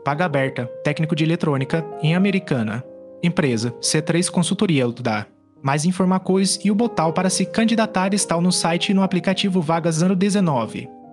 Paga aberta, técnico de eletrônica, em Americana. Empresa, C3 Consultoria dá. Mais informações e o botão para se candidatar estão no site e no aplicativo Vagas Ano 19.